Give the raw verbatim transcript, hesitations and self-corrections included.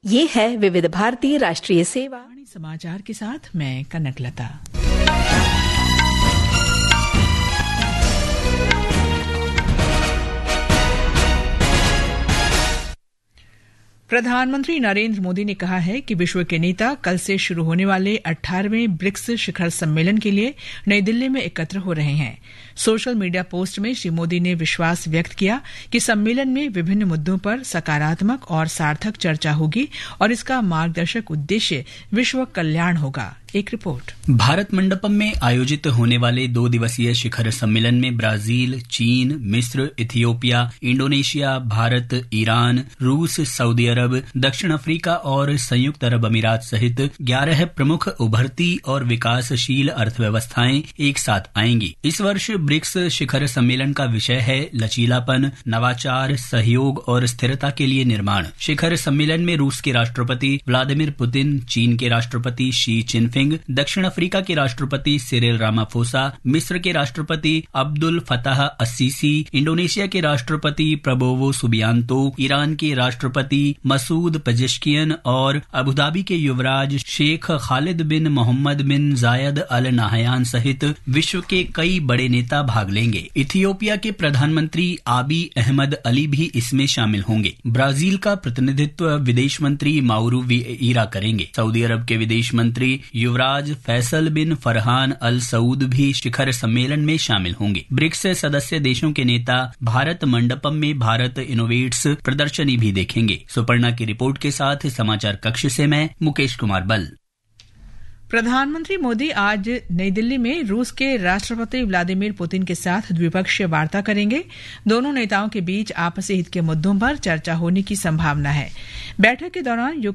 ये है विविध भारती राष्ट्रीय सेवा समाचार के साथ मैं कनकलता। प्रधानमंत्री नरेंद्र मोदी ने कहा है कि विश्व के नेता कल से शुरू होने वाले अठारहवें ब्रिक्स शिखर सम्मेलन के लिए नई दिल्ली में एकत्र हो रहे हैं। सोशल मीडिया पोस्ट में श्री मोदी ने विश्वास व्यक्त किया कि सम्मेलन में विभिन्न मुद्दों पर सकारात्मक और सार्थक चर्चा होगी और इसका मार्गदर्शक उद्देश्य विश्व कल्याण होगा। एक रिपोर्ट। भारत मंडपम में आयोजित होने वाले दो दिवसीय शिखर सम्मेलन में ब्राजील, चीन, मिस्र, इथियोपिया, इंडोनेशिया, भारत, ईरान, रूस, सऊदी अरब, दक्षिण अफ्रीका और संयुक्त अरब अमीरात सहित ग्यारह प्रमुख उभरती और विकासशील अर्थव्यवस्थाएं एक साथ आएंगी। इस वर्ष ब्रिक्स शिखर सम्मेलन का विषय है लचीलापन, नवाचार, सहयोग और स्थिरता के लिए निर्माण। शिखर सम्मेलन में रूस के राष्ट्रपति व्लादिमीर पुतिन, चीन के राष्ट्रपति शी जिनपिंग, दक्षिण अफ्रीका के राष्ट्रपति सिरिल रामाफोसा, मिस्र के राष्ट्रपति अब्दुल फताह अस्सीसी, इंडोनेशिया के राष्ट्रपति प्रबोवो सुबियांतो, ईरान के राष्ट्रपति मसूद पेजेश्कियन और अबुधाबी के युवराज शेख खालिद बिन मोहम्मद बिन जायद अल नाहयान सहित विश्व के कई बड़े नेता भाग लेंगे। इथियोपिया के प्रधानमंत्री आबी अहमद अली भी इसमें शामिल होंगे। ब्राजील का प्रतिनिधित्व विदेश मंत्री माउरू विएरा करेंगे। सऊदी अरब के विदेश मंत्री युवराज फैसल बिन फरहान अल सऊद भी शिखर सम्मेलन में शामिल होंगे। ब्रिक्स सदस्य देशों के नेता भारत मंडपम में भारत इनोवेट्स प्रदर्शनी भी देखेंगे। सुपर्णा की रिपोर्ट के साथ समाचार कक्ष से मैं मुकेश कुमार बल। प्रधानमंत्री मोदी आज नई दिल्ली में रूस के राष्ट्रपति व्लादिमीर पुतिन के साथ द्विपक्षीय वार्ता करेंगे। दोनों नेताओं के बीच आपसी हित के मुद्दों पर चर्चा होने की संभावना है। बैठक के दौरान